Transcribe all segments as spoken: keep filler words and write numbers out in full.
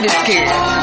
Brusque.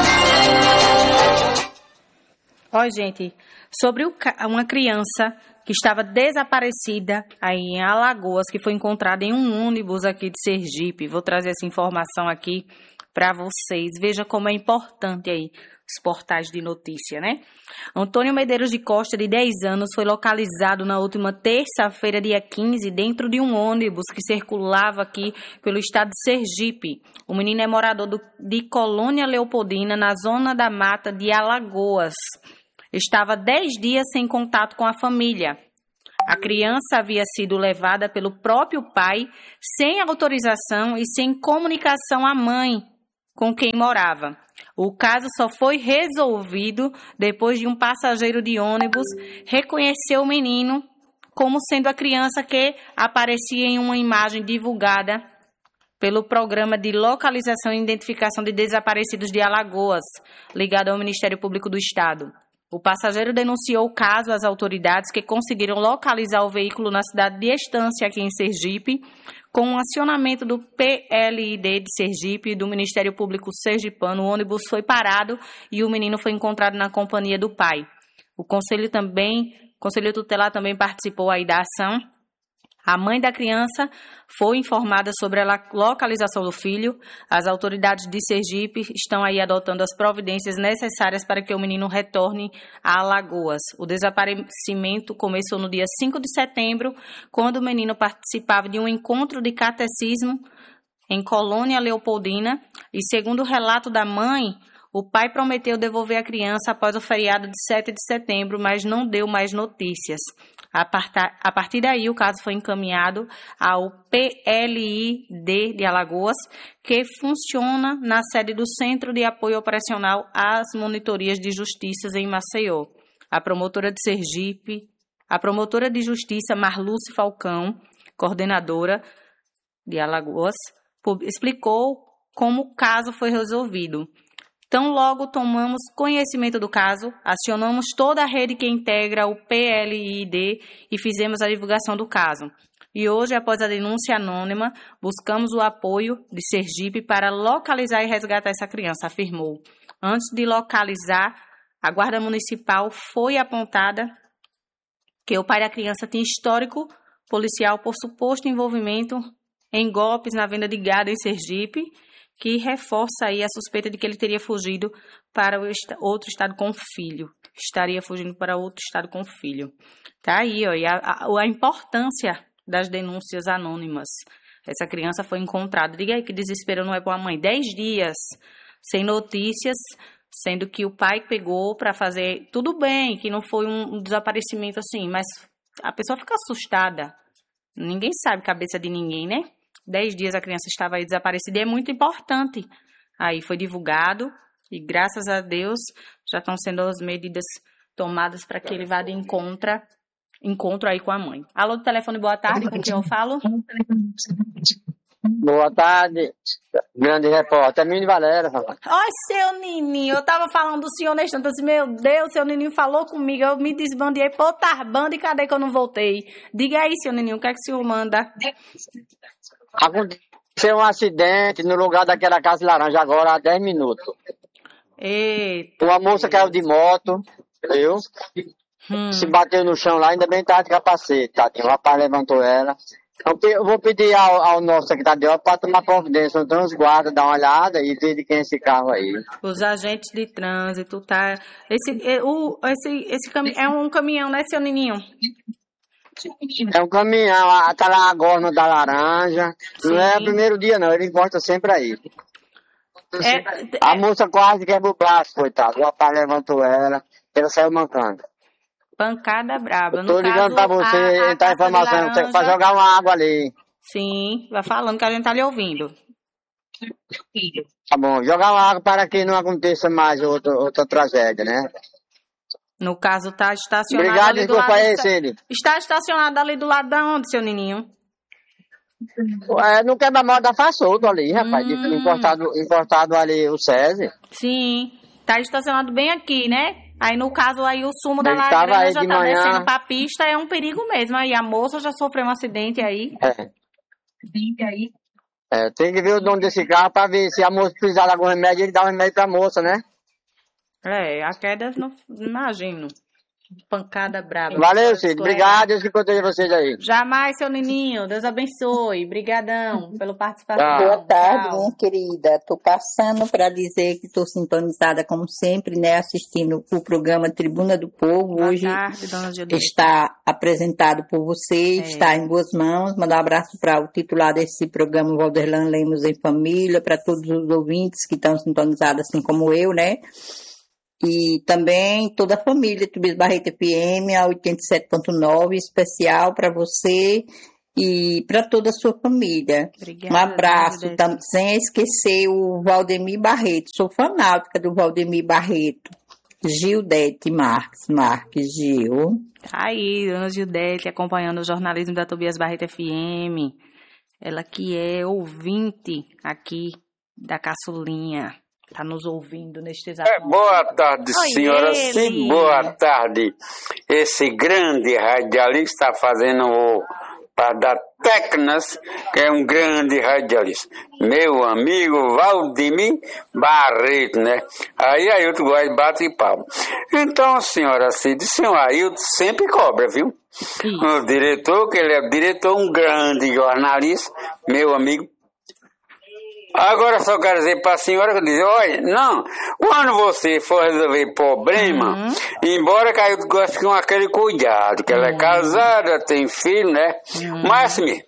Ó, gente, sobre o, uma criança que estava desaparecida aí em Alagoas, que foi encontrada em um ônibus aqui de Sergipe. Vou trazer essa informação aqui para vocês. Veja como é importante aí os portais de notícia, né? Antônio Medeiros de Costa, de dez anos, foi localizado na última terça-feira, dia quinze, dentro de um ônibus que circulava aqui pelo estado de Sergipe. O menino é morador do, de Colônia Leopoldina, na zona da mata de Alagoas. Estava dez dias sem contato com a família. A criança havia sido levada pelo próprio pai, sem autorização e sem comunicação à mãe com quem morava. O caso só foi resolvido depois de um passageiro de ônibus reconhecer o menino como sendo a criança que aparecia em uma imagem divulgada pelo Programa de Localização e Identificação de Desaparecidos de Alagoas, ligado ao Ministério Público do Estado. O passageiro denunciou o caso às autoridades, que conseguiram localizar o veículo na cidade de Estância, aqui em Sergipe, com um acionamento do P L I D de Sergipe e do Ministério Público Sergipano. O ônibus foi parado e o menino foi encontrado na companhia do pai. O conselho também, o conselho tutelar também participou aí da ação. A mãe da criança foi informada sobre a localização do filho. As autoridades de Sergipe estão aí adotando as providências necessárias para que o menino retorne a Alagoas. O desaparecimento começou no dia cinco de setembro, quando o menino participava de um encontro de catecismo em Colônia Leopoldina. E segundo o relato da mãe, o pai prometeu devolver a criança após o feriado de sete de setembro, mas não deu mais notícias. A partir daí, o caso foi encaminhado ao P L I D de Alagoas, que funciona na sede do Centro de Apoio Operacional às Monitorias de Justiça em Maceió. A promotora de Sergipe, a promotora de Justiça Marluce Falcão, coordenadora de Alagoas, explicou como o caso foi resolvido. Então, logo tomamos conhecimento do caso, acionamos toda a rede que integra o P L I D e fizemos a divulgação do caso. E hoje, após a denúncia anônima, buscamos o apoio de Sergipe para localizar e resgatar essa criança, afirmou. Antes de localizar, a Guarda Municipal foi apontada que o pai da criança tinha histórico policial por suposto envolvimento em golpes na venda de gado em Sergipe, que reforça aí a suspeita de que ele teria fugido para o est- outro estado com o filho. Estaria fugindo para outro estado com o filho. Tá aí, ó, e a, a, a importância das denúncias anônimas. Essa criança foi encontrada. Diga aí que desespero não é para a mãe. Dez dias sem notícias, sendo que o pai pegou para fazer tudo bem, que não foi um, um desaparecimento assim, mas a pessoa fica assustada. Ninguém sabe a cabeça de ninguém, né? Dez dias a criança estava aí desaparecida e é muito importante. Aí foi divulgado e, graças a Deus, já estão sendo as medidas tomadas para que ele vá de encontro, encontro aí com a mãe. Alô, do telefone, boa tarde, com quem eu falo? Boa tarde, grande repórter, é Mini Valéria. Oi, seu Nininho, eu tava falando do senhor neste instante, assim, meu Deus, seu Nininho falou comigo, eu me desbandiei por outra banda e cadê que eu não voltei? Diga aí, seu Nininho, o que é que o senhor manda? Aconteceu um acidente no lugar daquela casa laranja agora há dez minutos. Eita. Uma moça caiu de moto, viu? Hum. Se bateu no chão lá, ainda bem tá de capacete, tá? O rapaz levantou ela. Eu vou pedir ao, ao nosso secretário de obras para tomar providência, então os guardas dar uma olhada e ver de quem é esse carro aí. Os agentes de trânsito, tá? Esse, é, o, esse, esse cami- é um caminhão, né, seu Nininho? É um caminhão, tá lá agora no da laranja. Sim. Não é o primeiro dia não, ele encosta sempre aí. É, a é... moça quase quebra o braço, coitado. O rapaz levantou ela, ela saiu mancando. Pancada braba. Eu tô no ligando caso, pra você, a, a tá informação, laranja... pra jogar uma água ali. Sim, vai falando que a gente tá lhe ouvindo. Tá bom, jogar uma água para que não aconteça mais outra, outra tragédia, né? No caso, tá estacionado Obrigado, ali do lado... Obrigado, ele. Está estacionado ali do lado da onde, seu Nininho? É, no quebra-mal da Façoto ali, rapaz, hum. importado, importado ali o SESI. Sim, tá estacionado bem aqui, né? Aí, no caso, aí o sumo da laranja já tá manhã... descendo pra pista, é um perigo mesmo. Aí a moça já sofreu um acidente aí. É. Acidente aí. É, tem que ver o dono desse carro pra ver se a moça precisar de algum remédio, ele dá um remédio pra moça, né? É, a queda, não imagino. Pancada braba. Valeu, Cid. Obrigado, Deus que proteja vocês aí. Jamais, seu Nininho. Deus abençoe. Obrigadão pela participação. Tá. Boa tarde, Tchau. minha querida. Estou passando para dizer que estou sintonizada, como sempre, né, assistindo o programa Tribuna do Povo. Boa Hoje tarde, dona Gilda. está apresentado por você, É. está em boas mãos. Mandar um abraço para o titular desse programa, Valderlan Lemos em Família, para todos os ouvintes que estão sintonizados, assim como eu, né? E também toda a família Tubias Barreto F M, a oitenta e sete ponto nove, especial para você e para toda a sua família. Obrigada, Um abraço, Gildete. tam, sem esquecer o Valdemir Barreto. Sou fanática do Valdemir Barreto. Gildete Marques, Marques Gil. Tá aí, dona Gildete, acompanhando o jornalismo da Tobias Barreto F M. Ela que é ouvinte aqui da Caçulinha. Tá nos ouvindo neste exato É, boa tarde, Oi, senhora. ele. Sim, boa tarde. Esse grande radialista está fazendo o para da Tecnas, que é um grande radialista. Meu amigo Valdemir Barreto, né? Aí Ailton gosta de bate palma. Então, senhora Cid, senhor Ailton sempre cobra, viu? Isso. O diretor, que ele é diretor, um grande jornalista, meu amigo. Agora só quero dizer para a senhora que diz, olha, não, quando você for resolver problema, Uhum. embora que eu goste com aquele cuidado, que ela é Uhum. casada, tem filho, né? Uhum. Mas assim,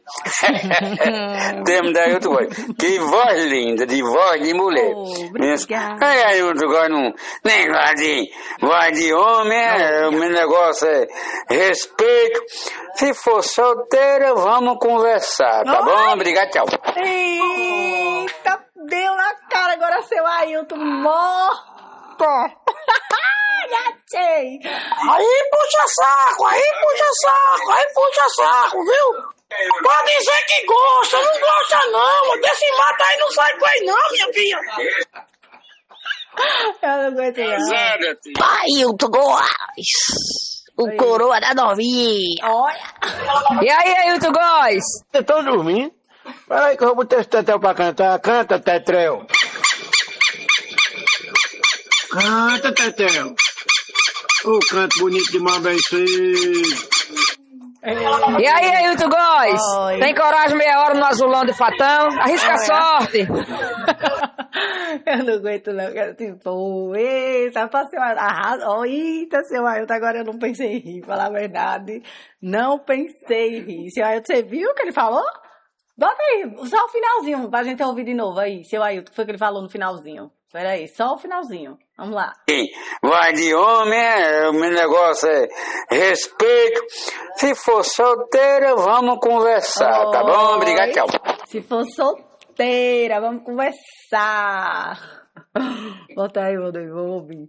temos daí outro coisa. Que voz linda, de voz de mulher. Oh, obrigada. Aí aí outro gosta num negócio de voz de homem, é, o meu negócio é respeito. Se for solteira, vamos conversar, tá Oi. bom? Obrigado, tchau. Eita, deu na cara agora seu Ailton morto. Gatei. Aí puxa saco, aí puxa saco, aí puxa saco, viu? Pode dizer que gosta, não gosta não, mas desse mato aí não sai bem não, minha filha. Eu não aguento não. Ailton Góes, o Oi. coroa da novinha. Olha. E aí, Ailton Góes? Vocês estão dormindo? Peraí que eu vou botar esse Tetrel pra cantar. Canta, Tetrel. Canta, Tetrel. Ô, canto bonito demais, bem cedo. E aí, Ailton Góes? Oi. Tem coragem meia hora no azulão de Fatão? Arrisca a sorte. Eu não aguento não, cara. Tipo, eita, pra seu arraso. Eita, seu Ailton, agora eu não pensei em rir, falar a verdade. Não pensei em rir. Seu Ailton, você viu o que ele falou? Bota aí, só o finalzinho, pra gente ouvir de novo aí, seu Ailton, o que foi que ele falou no finalzinho? Pera aí, só o finalzinho. Vamos lá. Vai de homem, é, o meu negócio é respeito. Se for solteira, vamos conversar, tá bom? Oi. Obrigado, tchau. Se for solteira, vamos conversar. Bota aí, meu Deus, vou ouvir.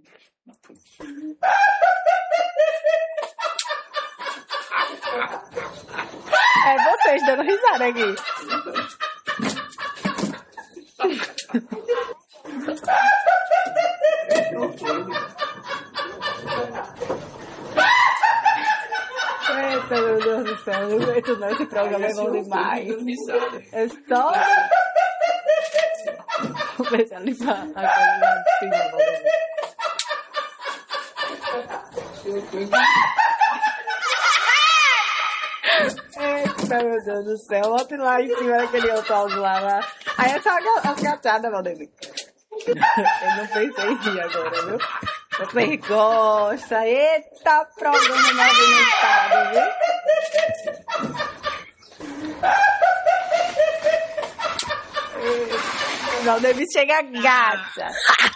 É vocês dando risada aqui. Eita, meu Deus do céu, eu não aguento não, esse programa é bom demais. É só... Vou ver se ela limpa a coisa lá de cima, vamos ver. Eita, meu Deus do céu, ontem lá em cima daquele outro áudio lá, lá. Aí é só as gachadas, Valdemir. Eu não pensei em rir agora, viu? Você gosta. Eita, programa movimentado, viu? Valdemir chega gata.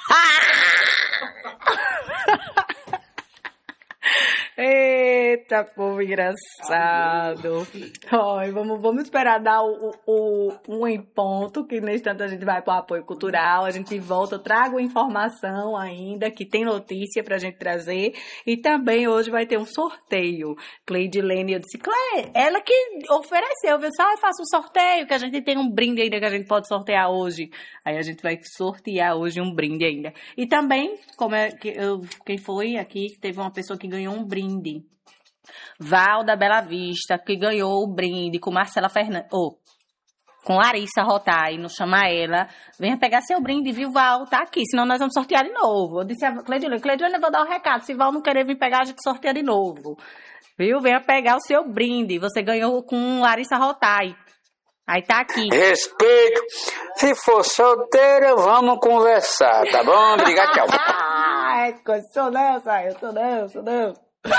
Eita, povo engraçado. Ai, vamos, vamos esperar dar o, o, o um em ponto, que nesse tanto a gente vai para o apoio cultural, a gente volta, eu trago informação ainda, que tem notícia pra gente trazer, e também hoje vai ter um sorteio. Cleide Lene, eu disse, Cleide, ela que ofereceu, viu? Só faça um sorteio, que a gente tem um brinde ainda que a gente pode sortear hoje. Aí a gente vai sortear hoje um brinde ainda. E também, como é que eu, quem foi aqui, teve uma pessoa que ganhou um brinde. Val da Bela Vista, que ganhou o brinde com Marcela Fernandes. Oh, com Larissa Rotai, não chama ela. Venha pegar seu brinde, viu, Val? Tá aqui, senão nós vamos sortear de novo. Eu disse a Cleidilene, Cleidilene, eu vou dar o um recado. Se Val não querer vir pegar, a gente sorteia de novo. Viu? Venha pegar o seu brinde. Você ganhou com Larissa Rotai. Aí tá aqui. Respeito. Se for solteira, vamos conversar, tá bom? Obrigado, tchau. Ai, sou não, sai, sou não, sou não.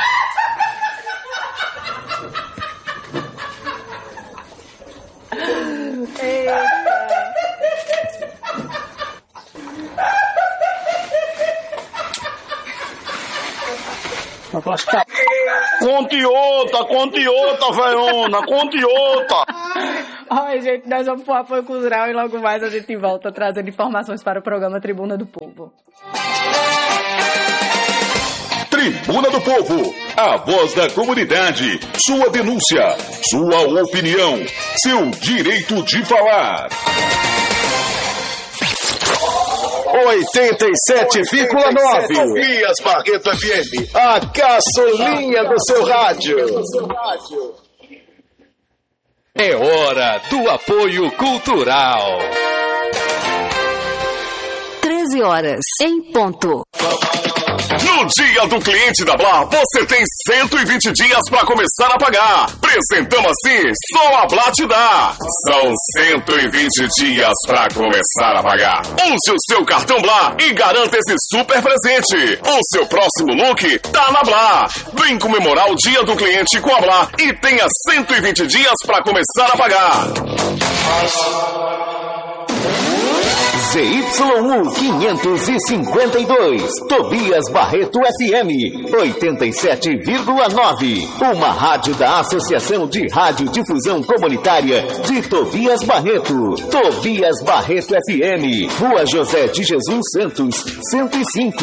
Conte outra, conte outra, velhona, conte outra. Ai, gente, nós vamos pro apoio cultural e logo mais a gente volta trazendo informações para o programa Tribuna do Povo. Tribuna do Povo, a voz da comunidade, sua denúncia, sua opinião, seu direito de falar. oitenta e sete vírgula nove Tobias Barreto F M, a caçulinha do seu rádio. É hora do apoio cultural. treze horas, em ponto. No Dia do Cliente da Blá, você tem cento e vinte dias para começar a pagar. Apresentamos assim, só a Blá te dá. São cento e vinte dias para começar a pagar. Use o seu cartão Blá e garanta esse super presente. O seu próximo look tá na Blá. Vem comemorar o Dia do Cliente com a Blá e tenha cento e vinte dias para começar a pagar. Z Y U quinhentos e cinquenta e dois, Tobias Barreto F M, oitenta e sete vírgula nove, uma rádio da Associação de Radiodifusão Comunitária de Tobias Barreto. Tobias Barreto F M, Rua José de Jesus Santos, cento e cinco.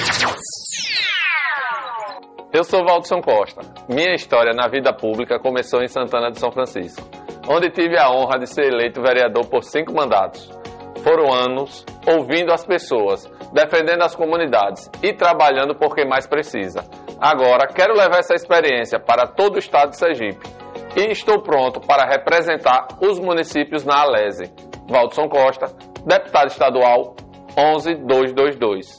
Eu sou Valdson Costa. Minha história na vida pública começou em Santana de São Francisco, onde tive a honra de ser eleito vereador por cinco mandatos. Foram anos ouvindo as pessoas, defendendo as comunidades e trabalhando por quem mais precisa. Agora, quero levar essa experiência para todo o estado de Sergipe e estou pronto para representar os municípios na Alese. Valdson Costa, deputado estadual onze mil duzentos e vinte e dois.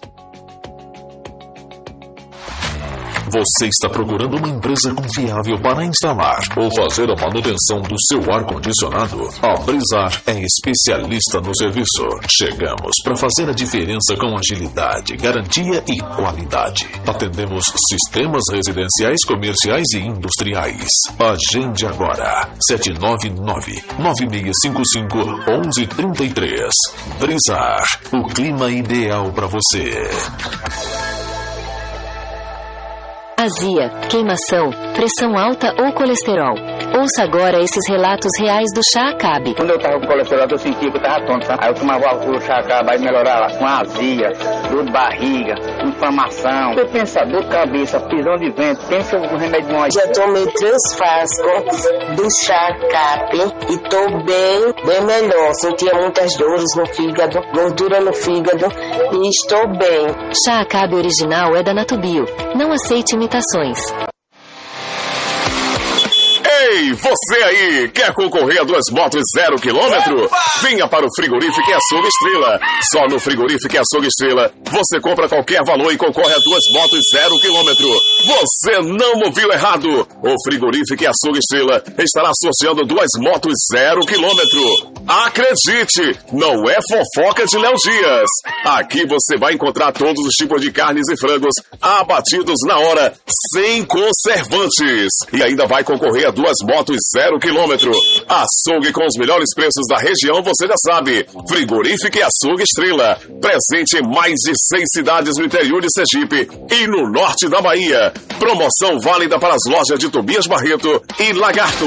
Você está procurando uma empresa confiável para instalar ou fazer a manutenção do seu ar-condicionado? A Brizar é especialista no serviço. Chegamos para fazer a diferença com agilidade, garantia e qualidade. Atendemos sistemas residenciais, comerciais e industriais. Agende agora. sete nove nove, nove seis cinco cinco, um um três três. Brizar, o clima ideal para você. Azia, queimação, pressão alta ou colesterol. Ouça agora esses relatos reais do Chá Acabe. Quando eu tava com colesterol, eu sentia que eu tava tonto, tá? Aí eu tomava o Chá Acabe, aí melhorava com azia, dor de barriga, inflamação. Você pensa, dor de cabeça, prisão de vento, pensa um remédio bom aí. Já tomei três frascos do Chá Acabe e tô bem, bem melhor. Sentia muitas dores no fígado, gordura no fígado e estou bem. Chá Acabe original é da Natubio. Não aceite imitações. Ei, você aí, quer concorrer a duas motos zero quilômetro? Venha para o Frigorífico e Açougue Estrela. Só no Frigorífico e Açougue Estrela, você compra qualquer valor e concorre a duas motos zero quilômetro. Você não ouviu errado. O Frigorífico e Açougue Estrela estará sorteando duas motos zero quilômetro. Acredite, não é fofoca de Léo Dias. Aqui você vai encontrar todos os tipos de carnes e frangos abatidos na hora, sem conservantes. E ainda vai concorrer a duas motos zero quilômetro. Açougue com os melhores preços da região, você já sabe. Frigorífico e Açougue Estrela. Presente em mais de seis cidades no interior de Sergipe e no norte da Bahia. Promoção válida para as lojas de Tobias Barreto e Lagarto.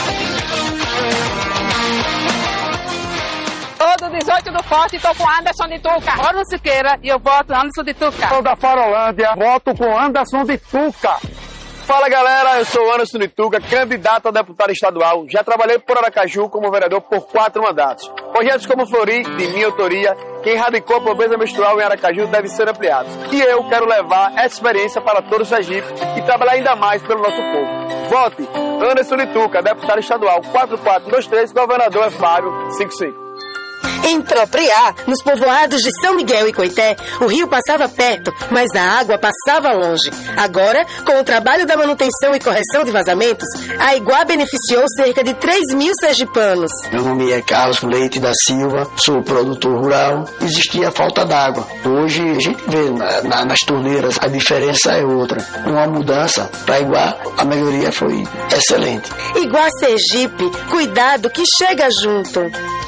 Todo dezoito do Forte, tô com Anderson de Tuca. Moro Siqueira e eu voto Anderson de Tuca. Sou da Farolândia, voto com Anderson de Tuca. Fala galera, eu sou Anderson Nituca, candidato a deputado estadual. Já trabalhei por Aracaju como vereador por quatro mandatos. Projetos como Flori, de minha autoria, quem erradicou a pobreza menstrual em Aracaju deve ser ampliado. E eu quero levar essa experiência para todo o Sergipe e trabalhar ainda mais pelo nosso povo. Vote Anderson Nituca, deputado estadual quatro quatro dois três, governador é Fábio cinco cinco. Em Propriá, nos povoados de São Miguel e Coité, o rio passava perto, mas a água passava longe. Agora, com o trabalho da manutenção e correção de vazamentos, a Iguá beneficiou cerca de três mil sergipanos. Meu nome é Carlos Leite da Silva, sou produtor rural. Existia falta d'água. Hoje a gente vê na, na, nas torneiras, a diferença é outra. Uma mudança para Iguá, a melhoria foi excelente. Iguá Sergipe, cuidado que chega junto.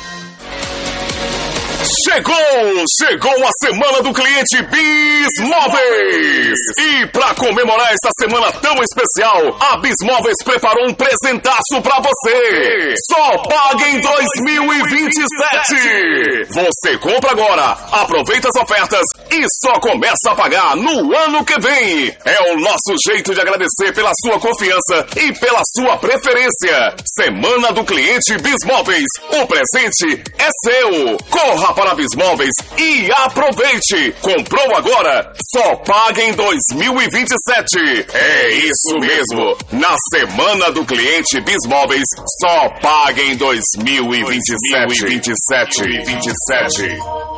Chegou! Chegou a Semana do Cliente Bismóveis! E para comemorar esta semana tão especial, a Bismóveis preparou um presentaço para você! Só paga em dois mil e vinte e sete! Você compra agora, aproveita as ofertas e só começa a pagar no ano que vem! É o nosso jeito de agradecer pela sua confiança e pela sua preferência! Semana do Cliente Bismóveis! O presente é seu! Corra para Bismóveis e aproveite! Comprou agora? Só paga em dois mil e vinte e sete! É isso mesmo! Na Semana do Cliente Bismóveis, só paga em dois mil e vinte e sete!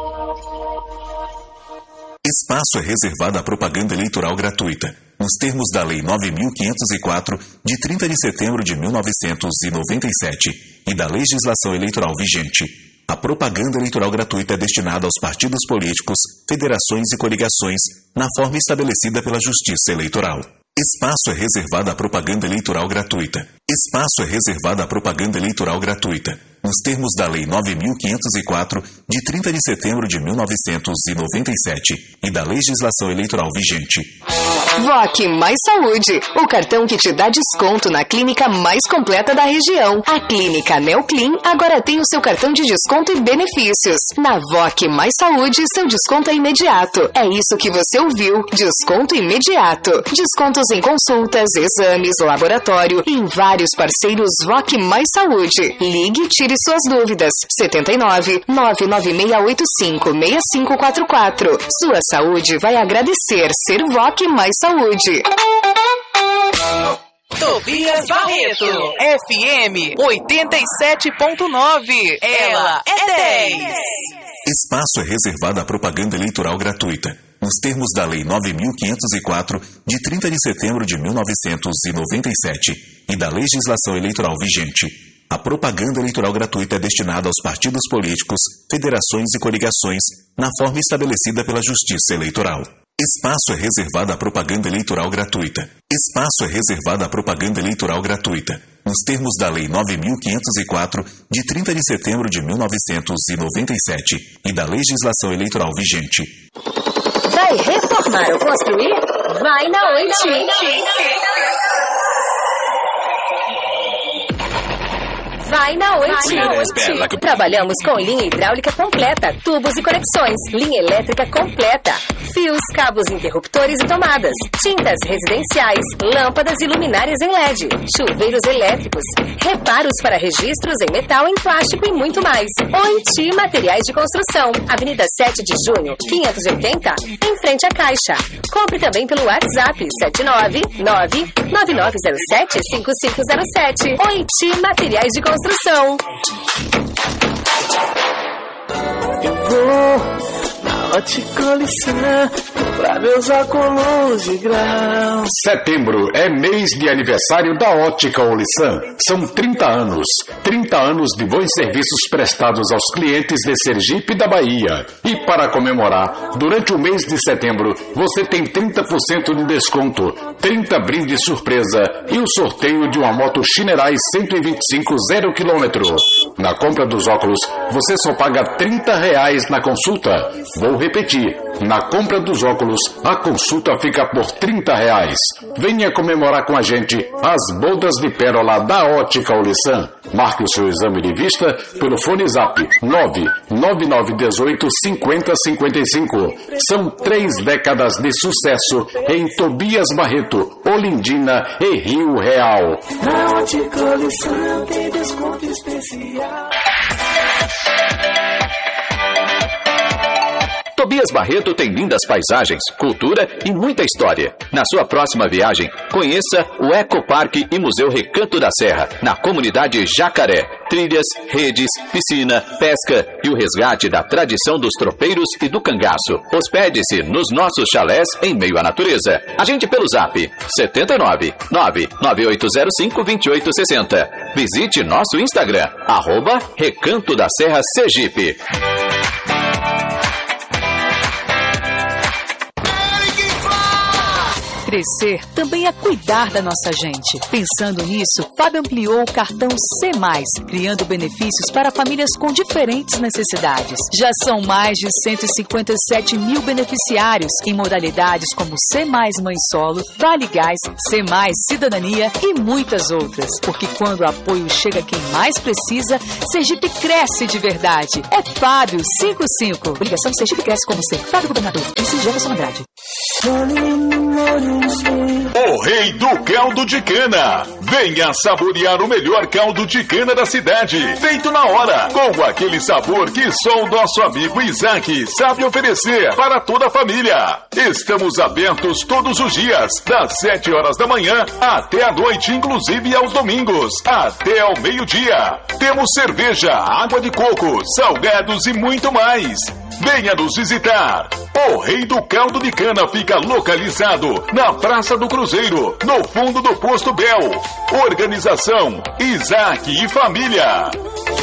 Espaço é reservado à propaganda eleitoral gratuita, nos termos da Lei nove mil quinhentos e quatro, de trinta de setembro de mil novecentos e noventa e sete, e da legislação eleitoral vigente. A propaganda eleitoral gratuita é destinada aos partidos políticos, federações e coligações, na forma estabelecida pela Justiça Eleitoral. Espaço é reservado à propaganda eleitoral gratuita. Espaço é reservado à propaganda eleitoral gratuita, nos termos da Lei nove mil quinhentos e quatro, de trinta de setembro de mil novecentos e noventa e sete, e da legislação eleitoral vigente. V O C Mais Saúde, o cartão que te dá desconto na clínica mais completa da região. A Clínica Neoclin agora tem o seu cartão de desconto e benefícios. Na V O C Mais Saúde, seu desconto é imediato. É isso que você ouviu, desconto imediato. Descontos em consultas, exames, laboratório e em vários parceiros V O C Mais Saúde. Ligue e tire suas dúvidas. setenta e nove, nove nove seis oito cinco, seis cinco quatro quatro. Sua saúde vai agradecer ser V O C Mais Saúde. Tobias Barreto, F M oitenta e sete ponto nove. Ela é dez. Espaço é reservado à propaganda eleitoral gratuita, nos termos da Lei nove mil quinhentos e quatro, de trinta de setembro de mil novecentos e noventa e sete, e da legislação eleitoral vigente. A propaganda eleitoral gratuita é destinada aos partidos políticos, federações e coligações, na forma estabelecida pela Justiça Eleitoral. Espaço é reservado à propaganda eleitoral gratuita. Espaço é reservado à propaganda eleitoral gratuita, nos termos da Lei nove mil quinhentos e quatro, de trinta de setembro de mil novecentos e noventa e sete, e da legislação eleitoral vigente. Vai reformar ou construir? Vai na Oiti. Vai na Oiti. Trabalhamos com linha hidráulica completa, tubos e conexões, linha elétrica completa, fios, cabos, interruptores e tomadas, tintas residenciais, lâmpadas e luminárias em L E D, chuveiros elétricos, reparos para registros em metal, em plástico e muito mais. Oiti Materiais de Construção, Avenida sete de junho, quinhentos e oitenta, em frente à Caixa. Compre também pelo WhatsApp sete nove nove, nove nove zero sete, cinco cinco zero sete. Oiti Materiais de Construção. Eu vou na Ótica Olissan comprar meus óculos de grau. Setembro é mês de aniversário da Ótica Olissan. São trinta anos. trinta anos de bons serviços prestados aos clientes de Sergipe e da Bahia. E para comemorar, durante o mês de setembro, você tem trinta por cento de desconto, trinta brindes surpresa e o sorteio de uma moto Shinerai cento e vinte e cinco zero quilômetro. Na compra dos óculos, você só paga trinta reais na consulta. Vou repetir. Na compra dos óculos, a consulta fica por trinta reais. Venha comemorar com a gente as bodas de pérola da Ótica Olissan. Marque o seu exame de vista pelo fone zap nove nove nove um oito cinco zero cinco cinco. São três décadas de sucesso em Tobias Barreto, Olindina e Rio Real. Na Ótica Oliçã tem desconto especial. Tobias Barreto tem lindas paisagens, cultura e muita história. Na sua próxima viagem, conheça o Ecoparque e Museu Recanto da Serra, na comunidade Jacaré. Trilhas, redes, piscina, pesca e o resgate da tradição dos tropeiros e do cangaço. Hospede-se nos nossos chalés em meio à natureza. Agende pelo zap sete nove nove nove oito zero cinco dois oito seis zero. Visite nosso Instagram, arroba Recanto da Serra Sergipe. Crescer também é cuidar da nossa gente. Pensando nisso, Fábio ampliou o cartão C mais, criando benefícios para famílias com diferentes necessidades. Já são mais de cento e cinquenta e sete mil beneficiários em modalidades como C mais Mãe Solo, Vale Gás, C mais Cidadania e muitas outras. Porque quando o apoio chega a quem mais precisa, Sergipe cresce de verdade. É Fábio cinco cinco. Obrigação Sergipe cresce como ser. Fábio Governador. Isso é Jefferson Andrade. O rei do caldo de cana. Venha saborear o melhor caldo de cana da cidade, feito na hora, com aquele sabor que só o nosso amigo Isaac sabe oferecer para toda a família. Estamos abertos todos os dias, das sete horas da manhã até a noite, inclusive aos domingos, até ao meio-dia. Temos cerveja, água de coco, salgados e muito mais. Venha nos visitar. O Rei do Caldo de Cana fica localizado na Praça do Cruzeiro, no fundo do Posto Bel. Organização Isaac e Família.